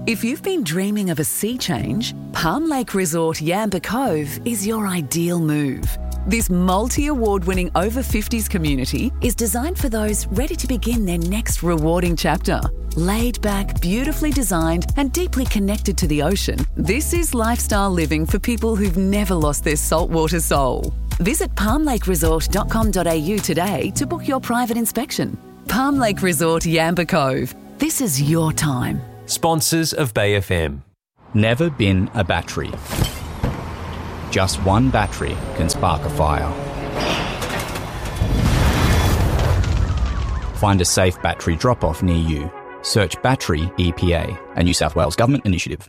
If you've been dreaming of a sea change, Palm Lake Resort Yamba Cove is your ideal move. This multi-award-winning over-50s community is designed for those ready to begin their next rewarding chapter. Laid back, beautifully designed and deeply connected to the ocean, this is lifestyle living for people who've never lost their saltwater soul. Visit palmlakeresort.com.au today to book your private inspection. Palm Lake Resort Yamba Cove. This is your time. Sponsors of Bay FM. Never bin a battery. Just one battery can spark a fire. Find a safe battery drop-off near you. Search Battery EPA, a New South Wales Government initiative.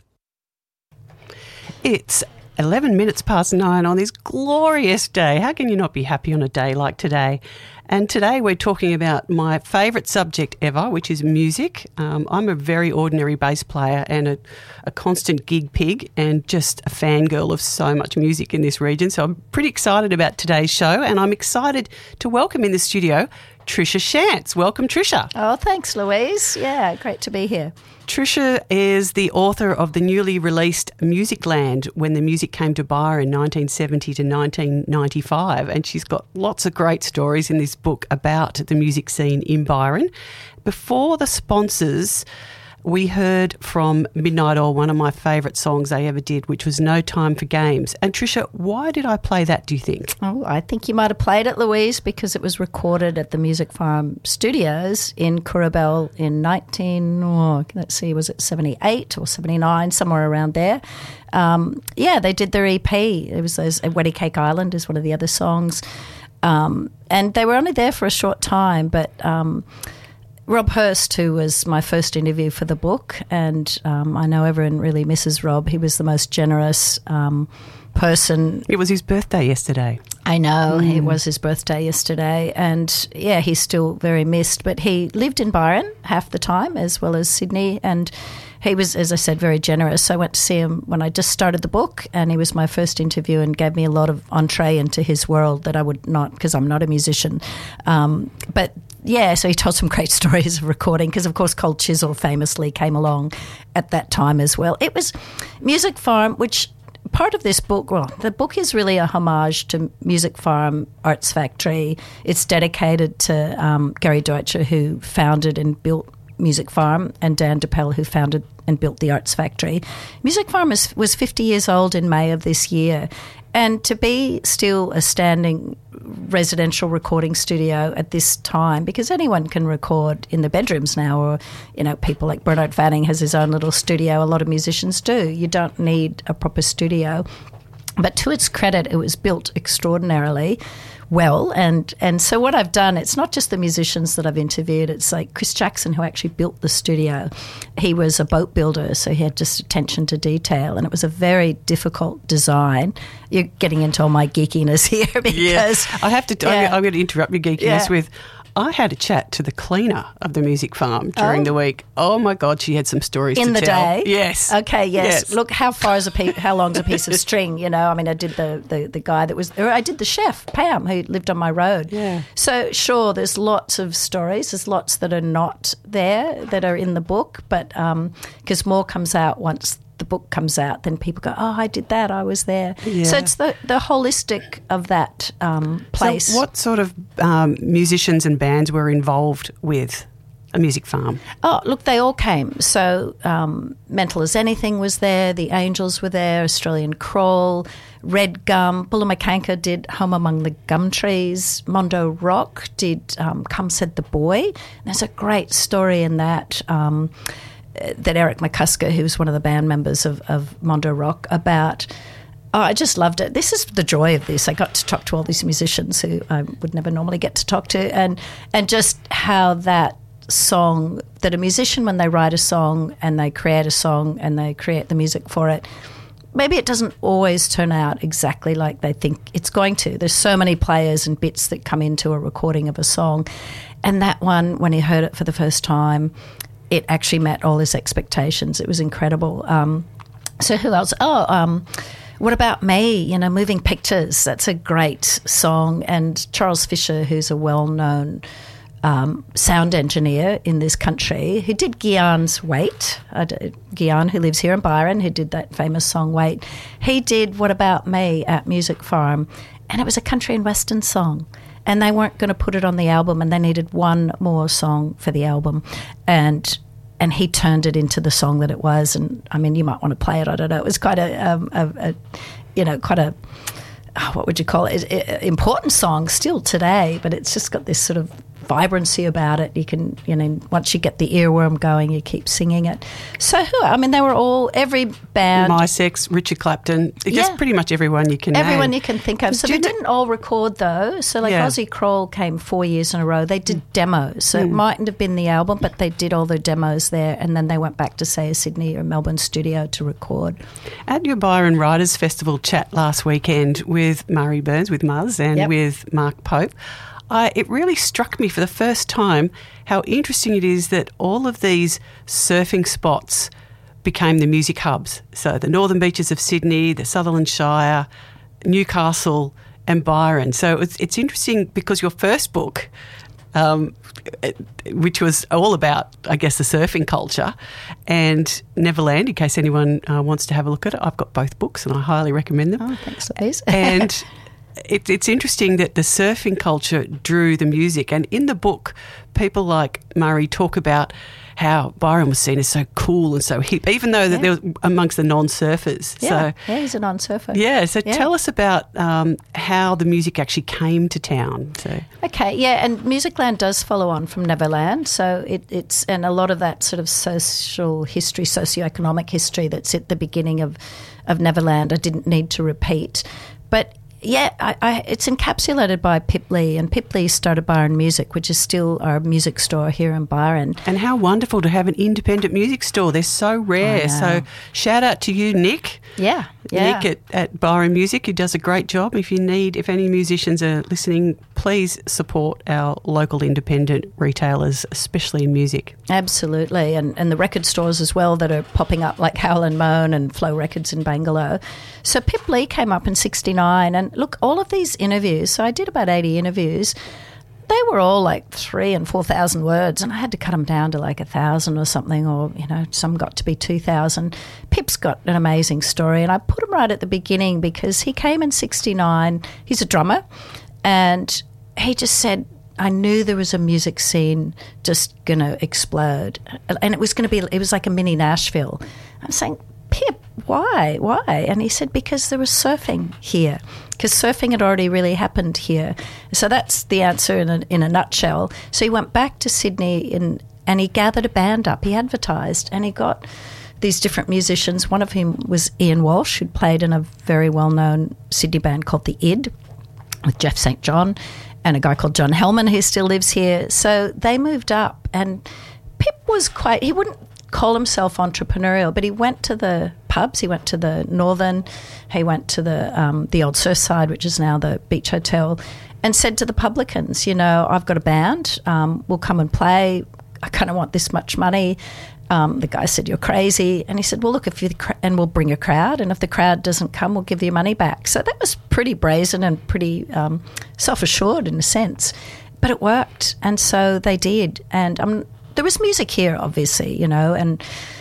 It's 11 minutes past 9 on this glorious day. How can you not be happy on a day like today? And today we're talking about my favourite subject ever, which is music. I'm a very ordinary bass player and a constant gig pig and just a fangirl of so much music in this region. So I'm pretty excited about today's show, and I'm excited to welcome in the studio Trisha Shantz. Welcome, Trisha. Oh, thanks, Louise. Yeah, great to be here. Trisha is the author of the newly released Musicland, When the Music Came to Byron, 1970 to 1995, and she's got lots of great stories in this book about the music scene in Byron. Before the sponsors, we heard from Midnight Oil, one of my favourite songs they ever did, which was No Time for Games. And Trisha, why did I play that, do you think? Oh, I think you might have played it, Louise, because it was recorded at the Music Farm Studios in Currabell in was it 78 or 79, somewhere around there. They did their EP. It was Wedding Cake Island is one of the other songs. And they were only there for a short time, but Rob Hurst, who was my first interview for the book, and I know everyone really misses Rob. He was the most generous person. It was his birthday yesterday. I know, it was his birthday yesterday, and yeah, he's still very missed, but he lived in Byron half the time as well as Sydney, and he was, as I said, very generous. I went to see him when I just started the book, and he was my first interview and gave me a lot of entree into his world that I would not, because I'm not a musician. But yeah, so he told some great stories of recording because, of course, Cold Chisel famously came along at that time as well. It was Music Farm, which part of this book, well, the book is really a homage to Music Farm Arts Factory. It's dedicated to Gary Deutscher, who founded and built Music Farm, and Dan DePel, who founded and built the Arts Factory. Music Farm was 50 years old in May of this year, and to be still a standing residential recording studio at this time, because anyone can record in the bedrooms now, or, you know, people like Bernard Fanning has his own little studio. A lot of musicians do. You don't need a proper studio. But to its credit, it was built extraordinarily well. And so what I've done, it's not just the musicians that I've interviewed. It's like Chris Jackson, who actually built the studio. He was a boat builder, so he had just attention to detail. And it was a very difficult design. You're getting into all my geekiness here because... I have to... Yeah. I'm going to interrupt your geekiness with... I had a chat to the cleaner of the Music Farm during the week. Oh my God, she had some stories to tell. In the day? Yes. Okay, yes. Look, how long's a piece of string, you know? I mean, I did the guy that was, or I did the chef, Pam, who lived on my road. Yeah. So sure, there's lots of stories. There's lots that are not there that are in the book, but because more comes out once the book comes out, then people go, oh, I did that, I was there. Yeah. So it's the holistic of that place. So what sort of musicians and bands were involved with a Music Farm? Oh, look, they all came. So Mental as Anything was there, the Angels were there, Australian Crawl, Red Gum, Bullamakanka did Home Among the Gum Trees, Mondo Rock did Come Said the Boy. And there's a great story in that that Eric McCusker, who was one of the band members of Mondo Rock, about... Oh, I just loved it. This is the joy of this. I got to talk to all these musicians who I would never normally get to talk to, and just how that song, that a musician, when they write a song and they create a song and they create the music for it, maybe it doesn't always turn out exactly like they think it's going to. There's so many players and bits that come into a recording of a song, and that one, when he heard it for the first time, it actually met all his expectations. It was incredible. So who else? What About Me? You know, Moving Pictures. That's a great song. And Charles Fisher, who's a well-known sound engineer in this country who did Guyon's Wait. Guyon, who lives here in Byron, who did that famous song Wait. He did What About Me at Music Farm, and it was a country and western song. And they weren't going to put it on the album, and they needed one more song for the album. And he turned it into the song that it was. And, I mean, you might want to play it. I don't know. It was quite what would you call it? Important song still today, but it's just got this sort of vibrancy about it. You can, once you get the earworm going, you keep singing it. So they were all, every band. My Sex, Richard Clapton, just pretty much everyone you can name. Everyone you can think of. So they didn't all record though. So Ozzy Kroll came 4 years in a row. They did demos. So it mightn't have been the album, but they did all their demos there, and then they went back to, say, a Sydney or Melbourne studio to record. At your Byron Writers Festival chat last weekend with Murray Burns, with Muzz, and with Mark Pope, it really struck me for the first time how interesting it is that all of these surfing spots became the music hubs. So the northern beaches of Sydney, the Sutherland Shire, Newcastle and Byron. So it's interesting because your first book, which was all about, I guess, the surfing culture, and Neverland, in case anyone wants to have a look at it. I've got both books and I highly recommend them. Oh, thanks, Louise. And it's interesting that the surfing culture drew the music, and in the book people like Murray talk about how Byron was seen as so cool and so hip, even though that there was amongst the non-surfers. Yeah, he's a non-surfer. Yeah, so tell us about how the music actually came to town. So. Okay, yeah, and Musicland does follow on from Neverland, so it's and a lot of that sort of social history, socioeconomic history that's at the beginning of Neverland I didn't need to repeat. But yeah, it's encapsulated by Pip Lee, and Pip Lee started Byron Music, which is still our music store here in Byron. And how wonderful to have an independent music store. They're so rare. So shout out to you, Nick. Yeah. Nick at Byron Music, who does a great job. If any musicians are listening, please support our local independent retailers, especially in music. Absolutely, and the record stores as well that are popping up, like Howlin' Moan and Flow Records in Bangalore. So Pip Lee came up in 1969, and look, all of these interviews, so I did about 80 interviews, they were all like 3,000 and 4,000 words, and I had to cut them down to like 1,000 or something, or, some got to be 2,000. Pip's got an amazing story, and I put him right at the beginning because he came in 1969. He's a drummer, and he just said, I knew there was a music scene just going to explode, and it was like a mini Nashville. I'm saying, Pip, why? And he said, because there was surfing here, because surfing had already really happened here. So that's the answer in a nutshell. So he went back to Sydney and he gathered a band up. He advertised, and he got these different musicians, one of whom was Ian Walsh, who'd played in a very well-known Sydney band called the Id with Jeff St. John, and a guy called John Hellman who still lives here. So they moved up, and Pip was he wouldn't call himself entrepreneurial, but he went to the pubs. He went to the Northern, he went to the old Surfside, which is now the Beach Hotel, and said to the publicans, I've got a band, we'll come and play, I kind of want this much money. The guy said, you're crazy. And he said, well, look, and we'll bring a crowd, and if the crowd doesn't come, we'll give you money back. So that was pretty brazen and pretty self-assured in a sense, but it worked, and so they did. And there was music here, obviously, and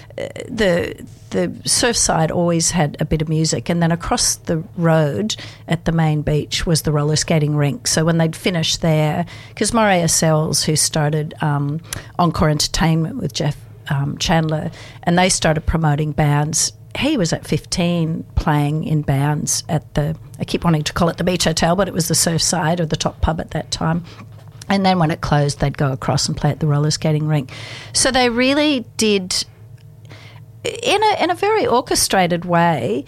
the Surfside always had a bit of music, and then across the road at the main beach was the roller skating rink. So when they'd finished there, because Morea Sells, who started Encore Entertainment with Jeff Chandler, and they started promoting bands. He was at 15 playing in bands at I keep wanting to call it the Beach Hotel, but it was the Surfside, or the top pub at that time. And then when it closed, they'd go across and play at the roller skating rink. So they really did, in a very orchestrated way,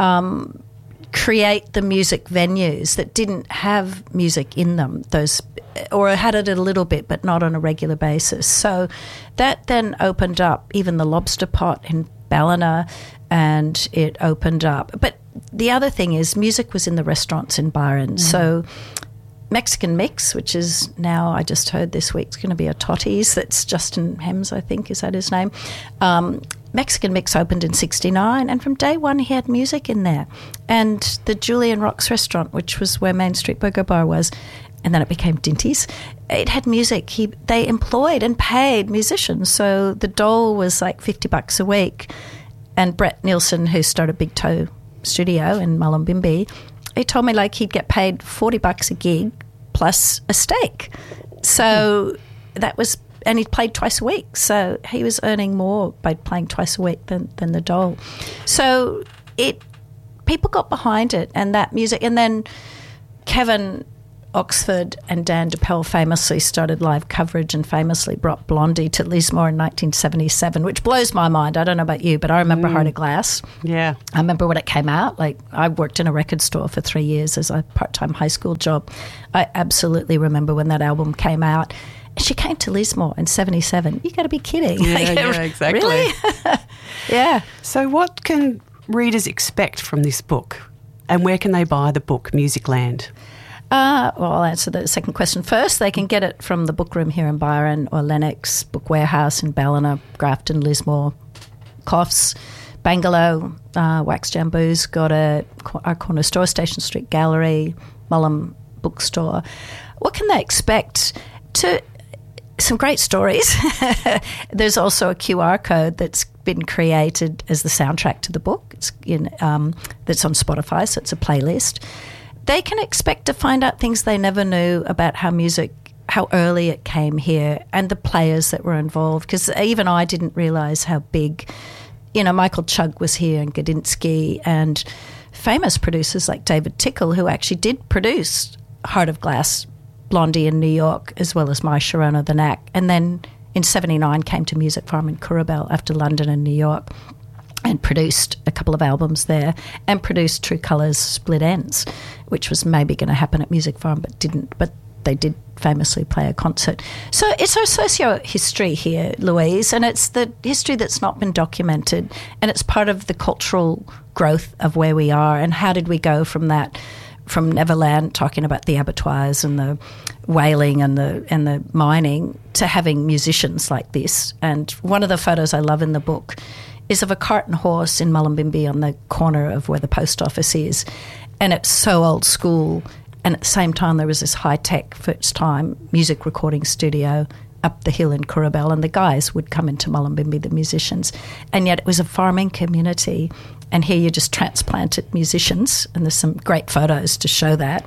create the music venues that didn't have music in them, or had it a little bit, but not on a regular basis. So that then opened up even the Lobster Pot in Ballina, and it opened up. But the other thing is, music was in the restaurants in Byron. So Mexican Mix, which is now, I just heard this week, it's going to be a Totti's. That's Justin Hems, I think, is that his name? Mexican Mix opened in 1969, and from day one he had music in there. And the Julian Rocks restaurant, which was where Main Street Burger Bar was, and then it became Dinty's, it had music. They employed and paid musicians. So the dole was like $50 a week. And Brett Nielsen, who started Big Toe Studio in Mullumbimby, he told me like he'd get paid $40 a gig plus a steak. So that was, and he played twice a week. So he was earning more by playing twice a week than the dole. So people got behind it and that music. And then Kevin Oxford and Dan DePel famously started live coverage and famously brought Blondie to Lismore in 1977, which blows my mind. I don't know about you, but I remember Heart of Glass. Yeah. I remember when it came out. Like, I worked in a record store for 3 years as a part-time high school job. I absolutely remember when that album came out. She came to Lismore in 77. You got to be kidding. Yeah, exactly. Really? Yeah. So what can readers expect from this book, and where can they buy the book, Musicland? Well, I'll answer the second question first. They can get it from the book room here in Byron or Lennox Book Warehouse in Ballina, Grafton, Lismore, Coffs, Bangalow, Wax Jamboo's got our corner store, Station Street Gallery, Mullum Bookstore. What can they expect? Some great stories. There's also a QR code that's been created as the soundtrack to the book. It's that's on Spotify, so it's a playlist. They can expect to find out things they never knew about how early it came here and the players that were involved, because even I didn't realise how big, Michael Chugg was here and Gadinsky and famous producers like David Tickle, who actually did produce Heart of Glass, Blondie in New York, as well as My Sharona the Knack, and then in 1979 came to Music Farm in Kurrabell after London and New York, and produced a couple of albums there, and produced True Colours Split Ends, which was maybe going to happen at Music Farm but didn't, but they did famously play a concert. So it's our socio-history here, Louise, and it's the history that's not been documented, and it's part of the cultural growth of where we are, and how did we go from that, from Neverland, talking about the abattoirs and the whaling and the mining, to having musicians like this. And one of the photos I love in the book is of a cart and horse in Mullumbimby on the corner of where the post office is. And it's so old school. And at the same time, there was this high-tech, first-time music recording studio up the hill in Kurrabell, and the guys would come into Mullumbimby, the musicians. And yet it was a farming community. And here you just transplanted musicians, and there's some great photos to show that,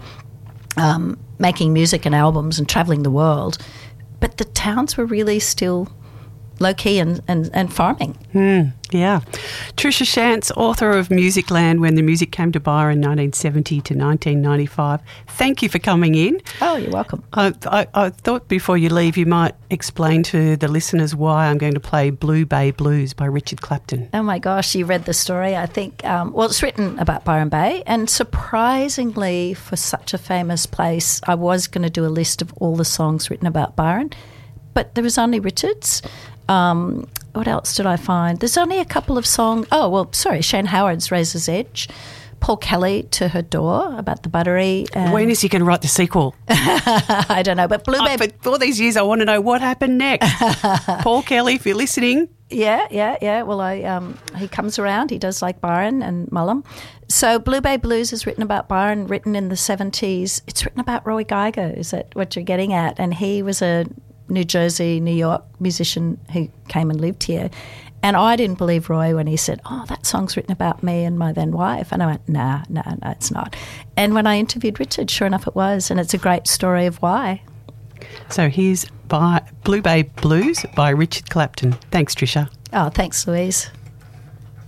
making music and albums and travelling the world. But the towns were really still low-key and farming. Yeah. Tricia Shantz, author of Musicland, When the Music Came to Byron, 1970 to 1995. Thank you for coming in. Oh, you're welcome. I thought before you leave you might explain to the listeners why I'm going to play Blue Bay Blues by Richard Clapton. Oh, my gosh, you read the story, I think. Well, it's written about Byron Bay, and surprisingly, for such a famous place, I was going to do a list of all the songs written about Byron, but there was only Richard's. What else did I find? There's only a couple of songs. Oh, well, sorry, Shane Howard's Razor's Edge, Paul Kelly, To Her Door, about the buttery. When is he going to write the sequel? I don't know, but Blue Bay... For all these years, I want to know what happened next. Paul Kelly, if you're listening. Yeah. Well, he comes around. He does like Byron and Mullum. So Blue Bay Blues is written about Byron, written in the 70s. It's written about Roy Geiger, is that what you're getting at? And he was a New Jersey, New York musician who came and lived here. And I didn't believe Roy when he said, oh, that song's written about me and my then wife. And I went, no, it's not. And when I interviewed Richard, sure enough it was. And it's a great story of why. So here's Blue Bay Blues by Richard Clapton. Thanks, Tricia. Oh, thanks, Louise.